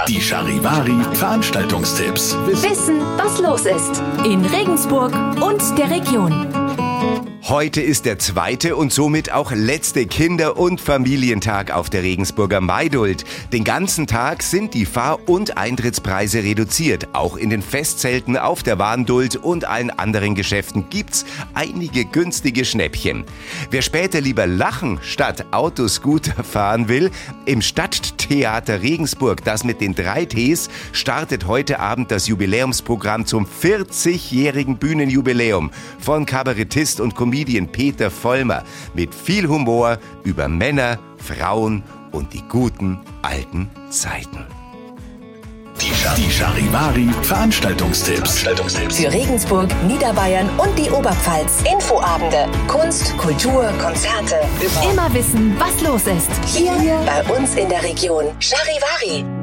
Die Charivari Veranstaltungstipps. Wissen, was los ist in Regensburg und der Region. Heute ist der zweite und somit auch letzte Kinder- und Familientag auf der Regensburger Maidult. Den ganzen Tag sind die Fahr- und Eintrittspreise reduziert. Auch in den Festzelten auf der Warndult und allen anderen Geschäften gibt's einige günstige Schnäppchen. Wer später lieber lachen statt Autoscooter fahren will, im Stadttheater Regensburg, das mit den 3 Ts, startet heute Abend das Jubiläumsprogramm zum 40-jährigen Bühnenjubiläum von Kabarettist und Comedian Peter Vollmer mit viel Humor über Männer, Frauen und die guten alten Zeiten. Die Charivari Veranstaltungstipps. Für Regensburg, Niederbayern und die Oberpfalz. Infoabende, Kunst, Kultur, Konzerte. Immer wissen, was los ist. Hier bei uns in der Region. Charivari.